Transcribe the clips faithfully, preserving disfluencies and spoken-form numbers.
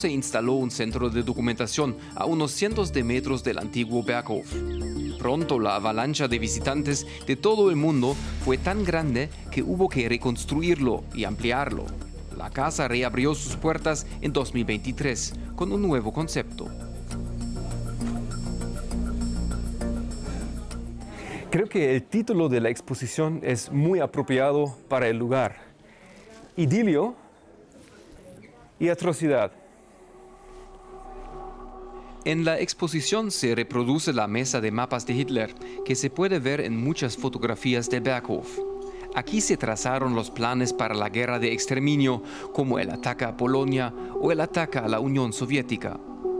Se instaló un centro de documentación a unos cientos de metros del antiguo Berghof. Pronto la avalancha de visitantes de todo el mundo fue tan grande que hubo que reconstruirlo y ampliarlo. La casa reabrió sus puertas en dos mil veintitrés con un nuevo concepto. Creo que el título de la exposición es muy apropiado para el lugar. Idilio y atrocidad. En la exposición se reproduce la mesa de mapas de Hitler, que se puede ver en muchas fotografías del Berghof. Aquí se trazaron los planes para la guerra de exterminio, como el ataque a Polonia o el ataque a la Unión Soviética.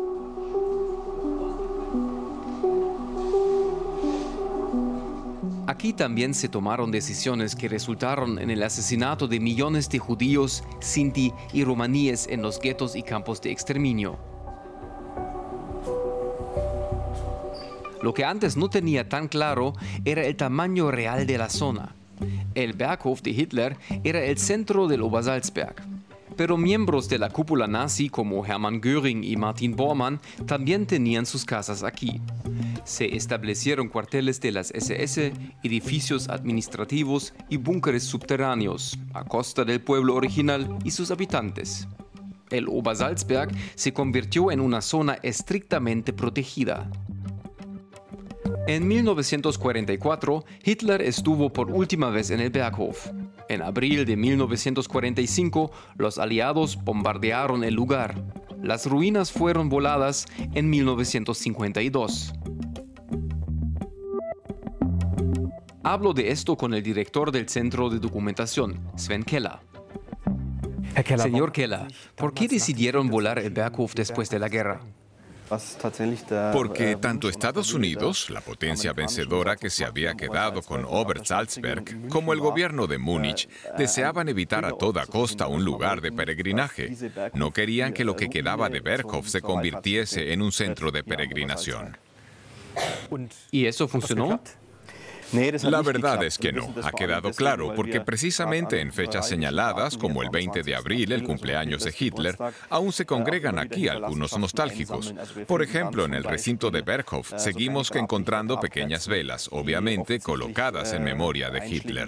Aquí también se tomaron decisiones que resultaron en el asesinato de millones de judíos, sinti y romaníes en los guetos y campos de exterminio. Lo que antes no tenía tan claro era el tamaño real de la zona. El Berghof de Hitler era el centro del Obersalzberg. Pero miembros de la cúpula nazi como Hermann Göring y Martin Bormann también tenían sus casas aquí. Se establecieron cuarteles de las ese ese, edificios administrativos y búnkeres subterráneos, a costa del pueblo original y sus habitantes. El Obersalzberg se convirtió en una zona estrictamente protegida. En mil novecientos cuarenta y cuatro, Hitler estuvo por última vez en el Berghof. En abril de mil novecientos cuarenta y cinco, los aliados bombardearon el lugar. Las ruinas fueron voladas en mil novecientos cincuenta y dos. Hablo de esto con el director del Centro de Documentación, Sven Keller. Señor Keller, ¿por qué decidieron volar el Berghof después de la guerra? Porque tanto Estados Unidos, la potencia vencedora que se había quedado con Obersalzberg, como el gobierno de Múnich, deseaban evitar a toda costa un lugar de peregrinaje. No querían que lo que quedaba de Berghof se convirtiese en un centro de peregrinación. ¿Y eso funcionó? La verdad es que no, ha quedado claro, porque precisamente en fechas señaladas, como el veinte de abril, el cumpleaños de Hitler, aún se congregan aquí algunos nostálgicos. Por ejemplo, en el recinto de Berghof seguimos encontrando pequeñas velas, obviamente colocadas en memoria de Hitler.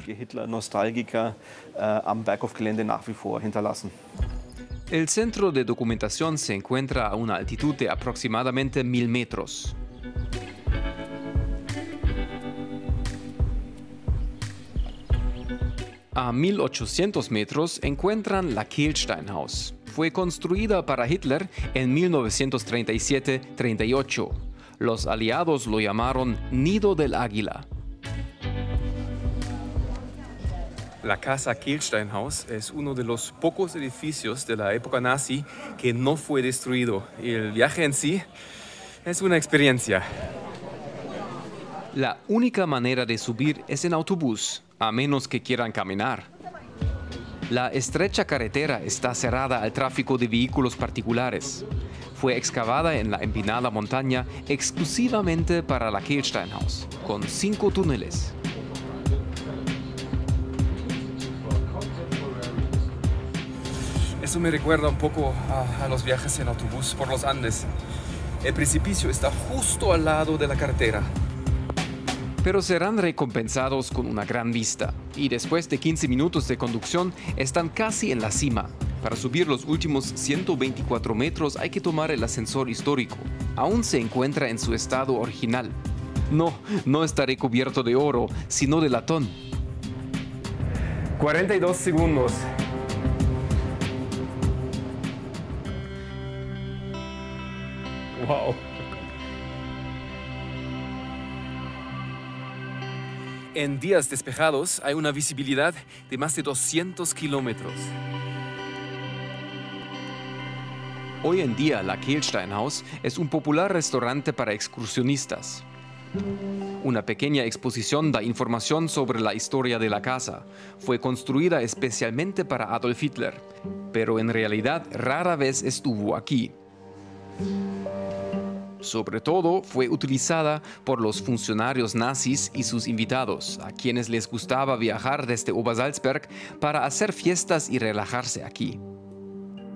El centro de documentación se encuentra a una altitud de aproximadamente mil metros. A mil ochocientos metros encuentran la Kehlsteinhaus. Fue construida para Hitler en mil novecientos treinta y siete treinta y ocho. Los aliados lo llamaron Nido del Águila. La casa Kehlsteinhaus es uno de los pocos edificios de la época nazi que no fue destruido. Y el viaje en sí es una experiencia. La única manera de subir es en autobús, a menos que quieran caminar. La estrecha carretera está cerrada al tráfico de vehículos particulares. Fue excavada en la empinada montaña exclusivamente para la Kehlsteinhaus, con cinco túneles. Eso me recuerda un poco a, a los viajes en autobús por los Andes. El precipicio está justo al lado de la carretera. Pero serán recompensados con una gran vista. Y después de quince minutos de conducción, están casi en la cima. Para subir los últimos ciento veinticuatro metros hay que tomar el ascensor histórico. Aún se encuentra en su estado original. No, no está recubierto de oro, sino de latón. cuarenta y dos segundos. Wow. En días despejados hay una visibilidad de más de doscientos kilómetros. Hoy en día la Kehlsteinhaus es un popular restaurante para excursionistas. Una pequeña exposición da información sobre la historia de la casa. Fue construida especialmente para Adolf Hitler, pero en realidad rara vez estuvo aquí. Sobre todo fue utilizada por los funcionarios nazis y sus invitados, a quienes les gustaba viajar desde Obersalzberg para hacer fiestas y relajarse aquí.